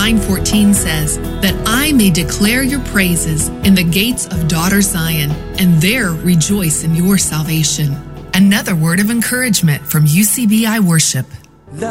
9:14 says, that I may declare your praises in the gates of daughter Zion, and there rejoice in your salvation. Another word of encouragement from UCBI Worship.